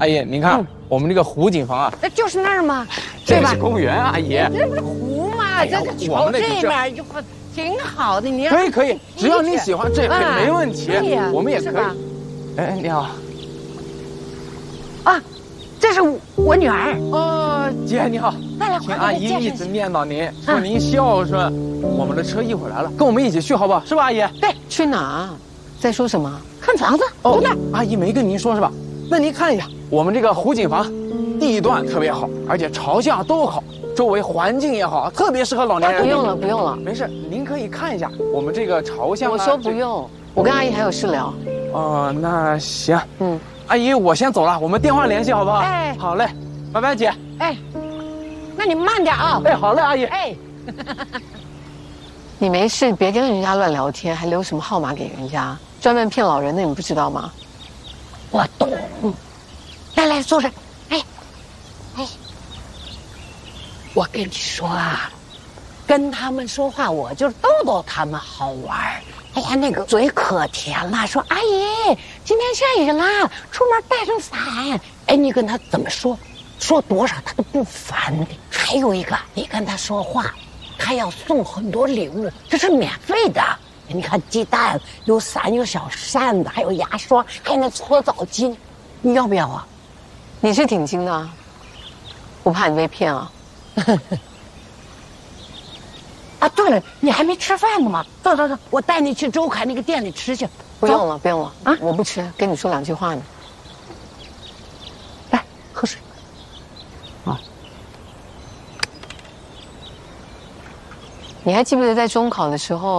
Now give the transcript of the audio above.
阿姨，您看我们这个湖景房啊， 那就是那儿吗？对吧？ 这是公园，阿姨。 这不是湖吗？这朝这面就挺好的。你可以，只要你喜欢，这没问题。我们也可以。哎，你好。 啊，这是我女儿。 哦，姐你好。听阿姨一直念叨您，说您孝顺。我们的车一会儿来了，跟我们一起去好不好？是吧，阿姨？ 对，去哪？在说什么？看房子。哦， 阿姨没跟您说是吧？那您看一下我们这个湖景房，地段特别好，而且朝向都好，周围环境也好，特别适合老年人。 不用了，不用了， 没事，您可以看一下我们这个朝向。 我说不用，我跟阿姨还有事聊。 哦，那行。阿姨，我先走了，我们电话联系好不好？ 哎， 好嘞，拜拜，姐。 哎，那你慢点啊。 哎，好嘞，阿姨。 哎，你没事别跟人家乱聊天，还留什么号码给人家，专门骗老人的，你不知道吗？我懂。来坐着。哎，我跟你说啊，跟他们说话我就逗逗他们好玩。哎呀，那个嘴可甜了，说阿姨今天下雨了，出门带上伞。哎，你跟他怎么说？说多少他都不烦的。还有一个，你跟他说话，他要送很多礼物，这是免费的。你看鸡蛋，有伞，有小扇子，还有牙刷，还有那搓澡巾，你要不要啊？你是挺精的啊，不怕你被骗啊？啊，对了，你还没吃饭呢吗？走，我带你去周凯那个店里吃去。不用了啊，我不吃，跟你说2句话呢。来，喝水。啊，你还记不记得在中考的时候？